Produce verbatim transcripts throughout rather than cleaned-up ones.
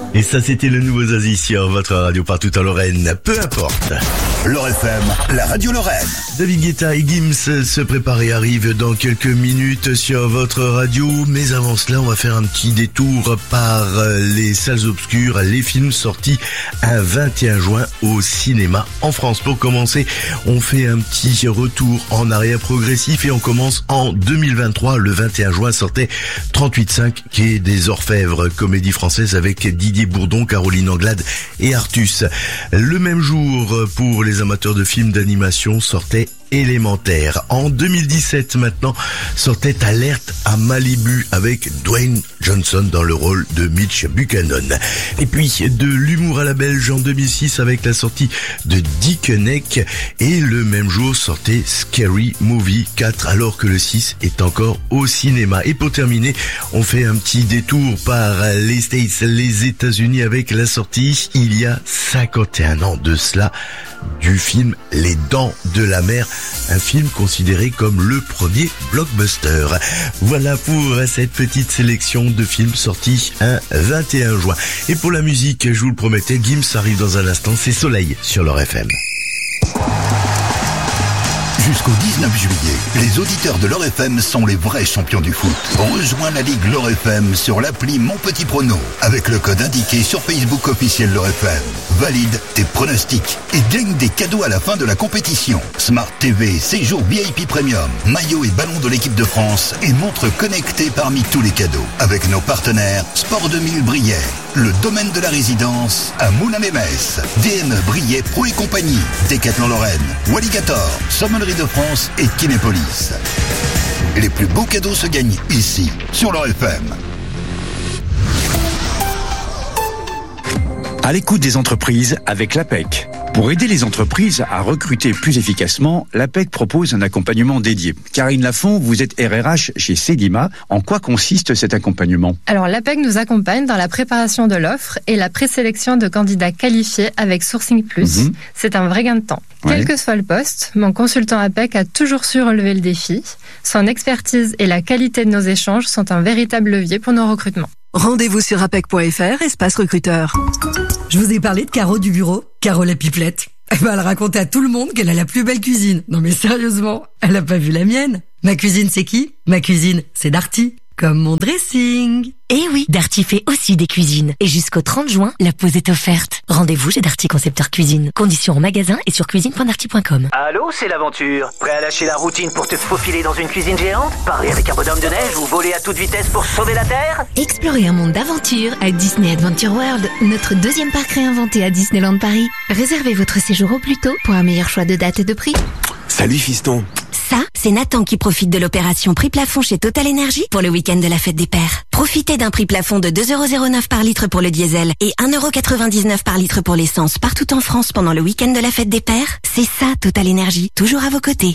Et ça, c'était le nouveau Zazie sur votre radio partout en Lorraine. Peu importe. L'Or F M, la radio Lorraine. David Guetta et Gims se préparent et arrivent dans quelques minutes sur votre radio. Mais avant cela, on va faire un petit détour par les salles obscures, les films sortis un vingt et un juin au cinéma en France. Pour commencer, on fait un petit retour en arrière progressif et on commence en deux mille vingt-trois. Le vingt et un juin sortait trente-huit cinq, qui est des Orfèvres, comédie française avec Didier Bourdon, Caroline Anglade et Artus. Le même jour, pour les amateurs de films d'animation, sortait Élémentaire. En deux mille dix-sept maintenant, sortait Alerte à Malibu avec Dwayne Johnson dans le rôle de Mitch Buchanan. Et puis de l'humour à la belge en deux mille six avec la sortie de Dick Neck, et le même jour sortait Scary Movie quatre alors que le six est encore au cinéma. Et pour terminer, on fait un petit détour par les States, les États-Unis avec la sortie il y a cinquante et un ans de cela du film Les Dents de la Mer, un film considéré comme le premier blockbuster. Voilà pour cette petite sélection de films sortis un vingt et un juin. Et pour la musique, je vous le promettais, Gims arrive dans un instant, c'est Soleil sur l'Or F M. Jusqu'au dix-neuf juillet, les auditeurs de l'Or F M sont les vrais champions du foot. Rejoins la Ligue l'Or F M sur l'appli Mon Petit Prono avec le code indiqué sur Facebook officiel l'Or F M. Valide tes pronostics et gagne des cadeaux à la fin de la compétition. Smart T V, séjour V I P Premium, maillot et ballon de l'équipe de France et montre connectée parmi tous les cadeaux. Avec nos partenaires Sport deux mille Briey, le domaine de la résidence à Moulins-Mémès, D M E Briey Pro et compagnie, Décathlon Lorraine, Walligator, Sommellerie de France et Kinépolis. Les plus beaux cadeaux se gagnent ici, sur l'Or F M. À l'écoute des entreprises avec l'A P E C. Pour aider les entreprises à recruter plus efficacement, l'A P E C propose un accompagnement dédié. Karine Lafont, vous êtes R R H chez Cedima. En quoi consiste cet accompagnement ? Alors l'A P E C nous accompagne dans la préparation de l'offre et la présélection de candidats qualifiés avec Sourcing Plus. Mmh. C'est un vrai gain de temps. Ouais. Quel que soit le poste, mon consultant A P E C a toujours su relever le défi. Son expertise et la qualité de nos échanges sont un véritable levier pour nos recrutements. Rendez-vous sur apec point f r, espace recruteur. Je vous ai parlé de Caro du bureau, Caro la pipelette. Eh ben, elle racontait à tout le monde qu'elle a la plus belle cuisine. Non mais sérieusement, elle a pas vu la mienne. Ma cuisine, c'est qui ? Ma cuisine, c'est Darty. Comme mon dressing. Eh oui, Darty fait aussi des cuisines. Et jusqu'au trente juin, la pause est offerte. Rendez-vous chez Darty Concepteur Cuisine. Conditions en magasin et sur cuisine point darty point com. Allô, c'est l'aventure. Prêt à lâcher la routine pour te faufiler dans une cuisine géante ? Parler avec un bonhomme de neige ou voler à toute vitesse pour sauver la Terre ? Explorez un monde d'aventure à Disney Adventure World, notre deuxième parc réinventé à Disneyland Paris. Réservez votre séjour au plus tôt pour un meilleur choix de date et de prix. Salut fiston. Ça, c'est Nathan qui profite de l'opération prix plafond chez Total Energy pour le week-end de la fête des pères. Profitez d'un prix plafond de deux euros zéro neuf par litre pour le diesel et un euro quatre-vingt-dix-neuf par litre pour l'essence partout en France pendant le week-end de la fête des pères. C'est ça, Total Energy, toujours à vos côtés.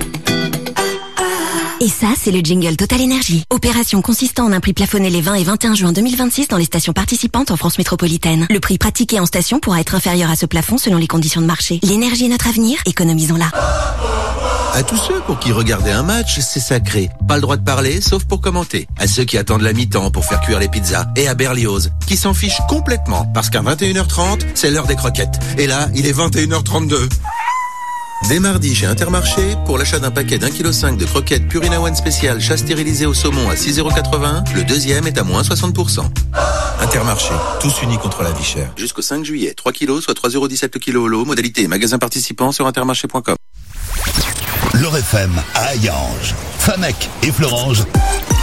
Et ça, c'est le jingle Total Energy. Opération consistant en un prix plafonné les vingt et vingt et un juin deux mille vingt-six dans les stations participantes en France métropolitaine. Le prix pratiqué en station pourra être inférieur à ce plafond selon les conditions de marché. L'énergie est notre avenir, économisons-la. À tous ceux pour qui regarder un match, c'est sacré. Pas le droit de parler, sauf pour commenter. À ceux qui attendent la mi-temps pour faire cuire les pizzas. Et à Berlioz, qui s'en fichent complètement, parce qu'à vingt et une heures trente, c'est l'heure des croquettes. Et là, il est vingt et une heures trente-deux. Dès mardi chez Intermarché, pour l'achat d'un paquet d'un virgule cinq kilos de croquettes Purina One spécial chat stérilisé au saumon à six euros quatre-vingts, le deuxième est à moins soixante pour cent. Intermarché, tous unis contre la vie chère. Jusqu'au cinq juillet, trois kilos, soit trois euros dix-sept le kilo au lot, modalité magasin participant sur intermarché point com. L'Or F M à Hayange, Famec et Florange.